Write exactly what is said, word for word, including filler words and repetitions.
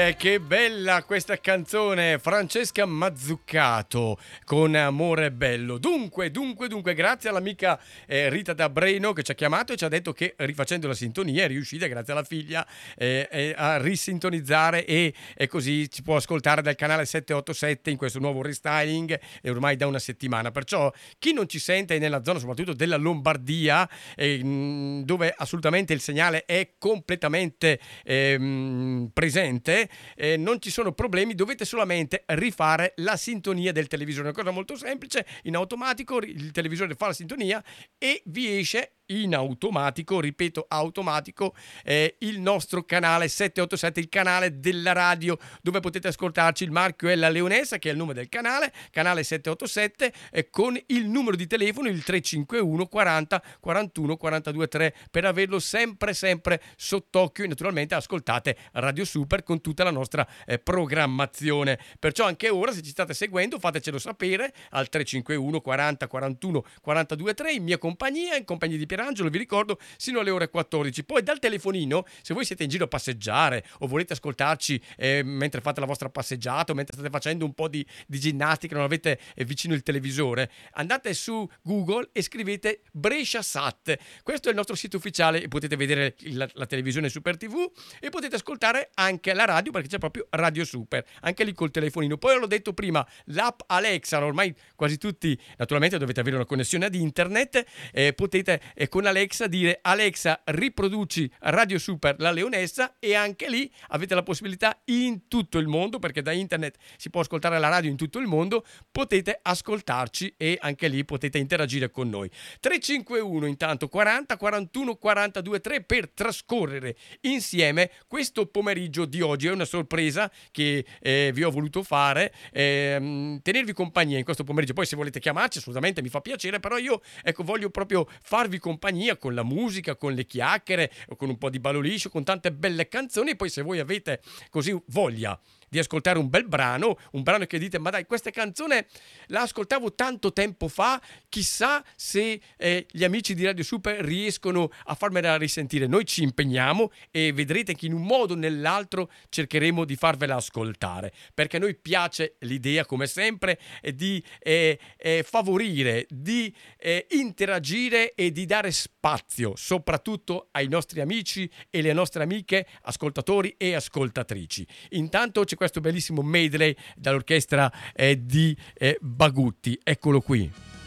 Eh, che bella questa canzone, Francesca Mazzuccato con Amore Bello. Dunque, dunque, dunque, grazie all'amica eh, Rita da Breno che ci ha chiamato e ci ha detto che rifacendo la sintonia è riuscita, grazie alla figlia, eh, eh, a risintonizzare e, e così ci può ascoltare dal canale sette otto sette in questo nuovo restyling e ormai da una settimana. Perciò chi non ci sente nella zona soprattutto della Lombardia, eh, dove assolutamente il segnale è completamente eh, presente, eh, non ci sono problemi, dovete solamente rifare la sintonia del televisore, una cosa molto semplice, in automatico il televisore fa la sintonia e vi esce in automatico, ripeto automatico, eh, il nostro canale sette otto sette, il canale della radio dove potete ascoltarci. Il marchio è la Leonessa, che è il nome del canale, canale sette otto sette, eh, con il numero di telefono il tre cinque uno quaranta quarantuno quarantadue tre per averlo sempre sempre sott'occhio, e naturalmente ascoltate Radio Super con tutta la nostra eh, programmazione. Perciò anche ora, se ci state seguendo, fatecelo sapere al tre cinque uno quaranta quarantuno quarantadue tre in mia compagnia, in compagnia di Angelo, vi ricordo, sino alle ore quattordici. Poi dal telefonino, se voi siete in giro a passeggiare o volete ascoltarci eh, mentre fate la vostra passeggiata o mentre state facendo un po' di, di ginnastica, non avete eh, vicino il televisore, andate su Google e scrivete Brescia Sat. Questo è il nostro sito ufficiale e potete vedere la, la televisione Super tivù e potete ascoltare anche la radio, perché c'è proprio Radio Super, anche lì col telefonino. Poi l'ho detto prima, l'app Alexa, ormai quasi tutti naturalmente dovete avere una connessione ad internet, eh, potete eh, con Alexa dire Alexa riproduci Radio Super la Leonessa, e anche lì avete la possibilità in tutto il mondo, perché da internet si può ascoltare la radio in tutto il mondo, potete ascoltarci e anche lì potete interagire con noi. tre cinque uno intanto quaranta quarantuno quarantadue tre per trascorrere insieme questo pomeriggio di oggi. È una sorpresa che eh, vi ho voluto fare, ehm, tenervi compagnia in questo pomeriggio. Poi se volete chiamarci assolutamente mi fa piacere, però io ecco voglio proprio farvi compagnia con la musica, con le chiacchiere, con un po' di ballo liscio, con tante belle canzoni. E poi se voi avete così voglia di ascoltare un bel brano, un brano che dite ma dai, questa canzone la ascoltavo tanto tempo fa, chissà se eh, gli amici di Radio Super riescono a farmela risentire. Noi ci impegniamo e vedrete che in un modo o nell'altro cercheremo di farvela ascoltare, perché a noi piace l'idea, come sempre, di eh, eh, favorire, di eh, interagire e di dare spazio soprattutto ai nostri amici e le nostre amiche ascoltatori e ascoltatrici. Intanto c'è questo bellissimo medley dall'orchestra eh, di eh, Bagutti, eccolo qui.